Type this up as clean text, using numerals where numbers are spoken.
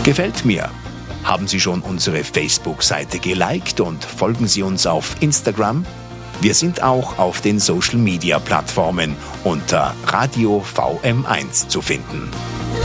Gefällt mir? Haben Sie schon unsere Facebook-Seite geliked und folgen Sie uns auf Instagram? Wir sind auch auf den Social-Media-Plattformen unter Radio VM1 zu finden.